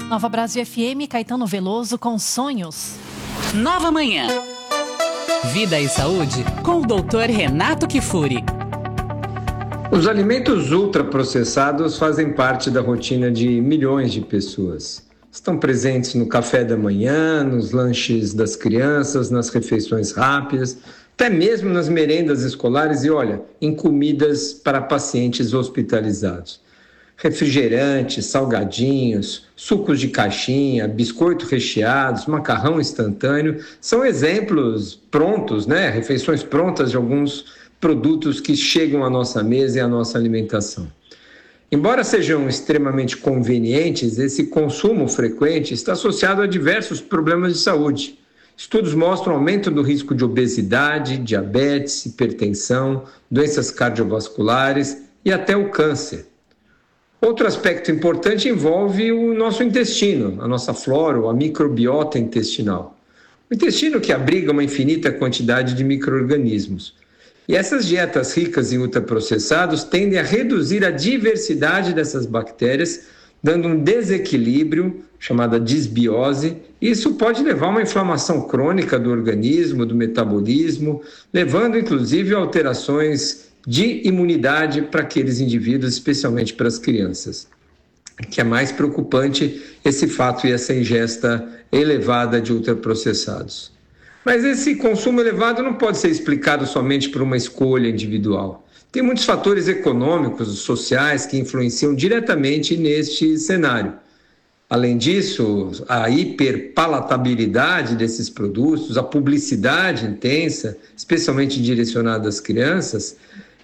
Nova Brasil FM, Caetano Veloso com Sonhos. Nova Manhã. Vida e saúde com o Dr. Renato Kifuri. Os alimentos ultraprocessados fazem parte da rotina de milhões de pessoas. Estão presentes no café da manhã, nos lanches das crianças, nas refeições rápidas, até mesmo nas merendas escolares e, olha, em comidas para pacientes hospitalizados. Refrigerantes, salgadinhos, sucos de caixinha, biscoito recheados, macarrão instantâneo, são exemplos prontos, refeições prontas de alguns produtos que chegam à nossa mesa e à nossa alimentação. Embora sejam extremamente convenientes, esse consumo frequente está associado a diversos problemas de saúde. Estudos mostram aumento do risco de obesidade, diabetes, hipertensão, doenças cardiovasculares e até o câncer. Outro aspecto importante envolve o nosso intestino, a nossa flora, ou a microbiota intestinal. O intestino que abriga uma infinita quantidade de micro-organismos. E essas dietas ricas em ultraprocessados tendem a reduzir a diversidade dessas bactérias, dando um desequilíbrio, chamada disbiose. Isso pode levar a uma inflamação crônica do organismo, do metabolismo, levando inclusive a alterações de imunidade para aqueles indivíduos, especialmente para as crianças. Que é mais preocupante esse fato e essa ingesta elevada de ultraprocessados. Mas esse consumo elevado não pode ser explicado somente por uma escolha individual. Tem muitos fatores econômicos, sociais, que influenciam diretamente neste cenário. Além disso, a hiperpalatabilidade desses produtos, a publicidade intensa, especialmente direcionada às crianças,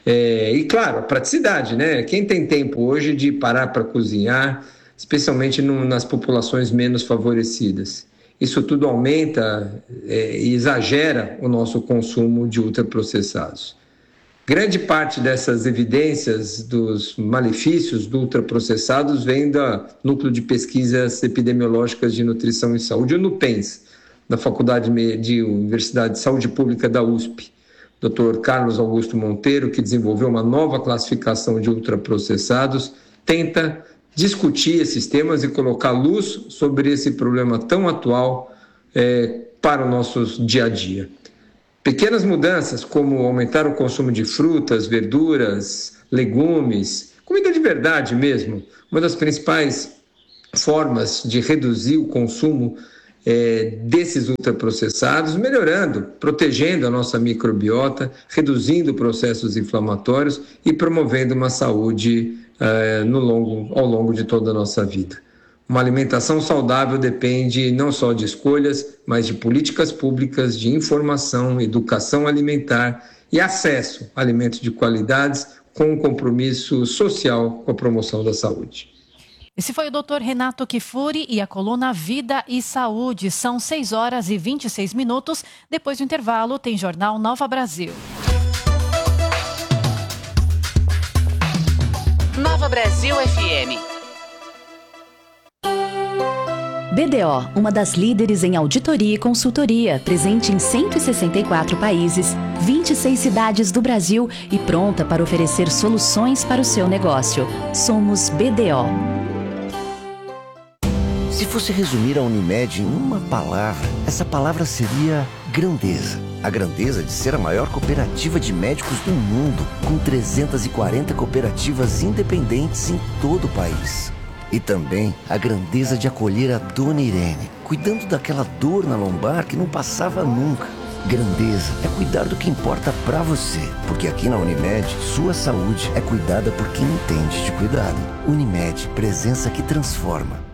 e claro, a praticidade, Quem tem tempo hoje de parar para cozinhar, especialmente nas populações menos favorecidas? Isso tudo aumenta e exagera o nosso consumo de ultraprocessados. Grande parte dessas evidências dos malefícios do ultraprocessados vem do Núcleo de Pesquisas Epidemiológicas de Nutrição e Saúde, o NUPENS, da Faculdade de Universidade de Saúde Pública da USP. Dr. Carlos Augusto Monteiro, que desenvolveu uma nova classificação de ultraprocessados, tenta discutir esses temas e colocar luz sobre esse problema tão atual para o nosso dia a dia. Pequenas mudanças, como aumentar o consumo de frutas, verduras, legumes, comida de verdade mesmo, uma das principais formas de reduzir o consumo desses ultraprocessados, melhorando, protegendo a nossa microbiota, reduzindo processos inflamatórios e promovendo uma saúde ao longo de toda a nossa vida. Uma alimentação saudável depende não só de escolhas, mas de políticas públicas, de informação, educação alimentar e acesso a alimentos de qualidade com um compromisso social com a promoção da saúde. Esse foi o Dr. Renato Kifuri e a coluna Vida e Saúde. São 6h26. Depois do intervalo, tem Jornal Nova Brasil. Nova Brasil FM. BDO, uma das líderes em auditoria e consultoria, presente em 164 países, 26 cidades do Brasil e pronta para oferecer soluções para o seu negócio. Somos BDO. Se fosse resumir a Unimed em uma palavra, essa palavra seria grandeza. A grandeza de ser a maior cooperativa de médicos do mundo, com 340 cooperativas independentes em todo o país. E também a grandeza de acolher a Dona Irene, cuidando daquela dor na lombar que não passava nunca. Grandeza é cuidar do que importa pra você, porque aqui na Unimed, sua saúde é cuidada por quem entende de cuidado. Unimed, presença que transforma.